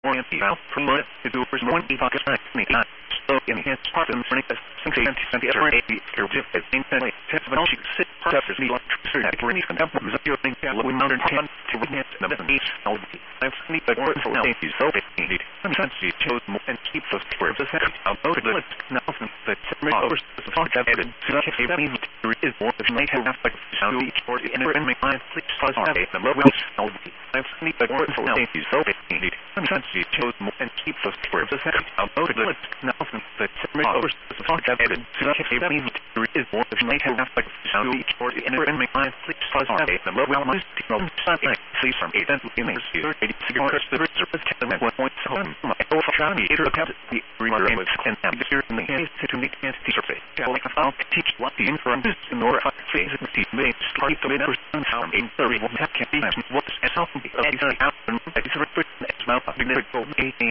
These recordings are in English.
One out from what to do for one focus me not so enhanced part of the sit part of the electricity contemporary of your thing we mounted on to witness the beneath I've seen the word for now is so need and since you chose more and keep those words as I'll go to the list now that over the thought that added to that if means there is more that may have like sound each or the inner and make mind please pause on the low I've seen the word for now is so need and since you chose more and keep those words as I'll go to the list now that over the thought that added to that if means there is more that may have like sound each or the inner and make mind please pause on the low please from a dental image here 80 cigars the reserve 1.7 Johnny it attempt the remarkable and here in the hands to meet and surface like I'll teach what the inference is in order to phase the teeth may start the minute and how in 31 can be what's as often as happen as a restriction as well as the medical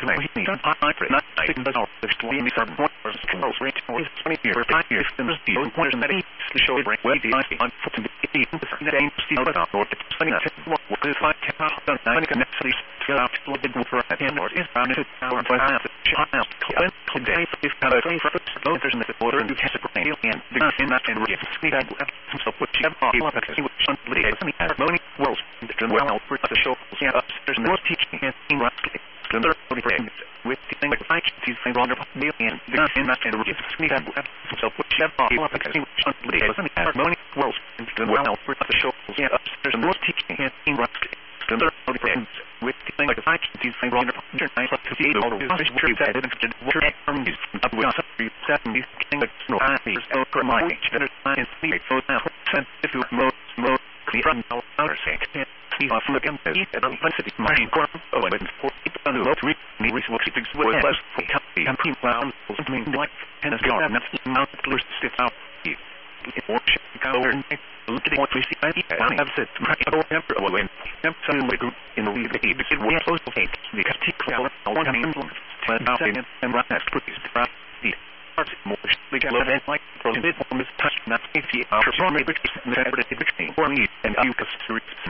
not I think that's all the story in the certain point or close rate or 20 years 5 years in the steel point that he show it right way the on foot to the same steel or the 20 what is like done I can actually fill out the for a hand or is around it hour by half child today if kind of those in the border and you have to bring and the in that and we speak out so what you have all because he was simply a semi harmony world well for the show yeah upstairs and more teaching and in roughly with the thing like I see things on the and the in that and we speak out so what you have all because he was simply a semi harmony world well for the show yeah upstairs and more teaching and in roughly with the thing like I see things on the I like to see all the true that it did work from these up with us these things like no I is over my better science see so now if you mode clear from outer sake see off look at the intensity mind core oh and for people who love to read me resource fix with less for copy and print round something like and as God not mount clear stiff out it works go and look at what we see I have said right over temper when some group in the lead because we are supposed to take the particular one influence and run that pretty the parts more event like from this touch not safety from and you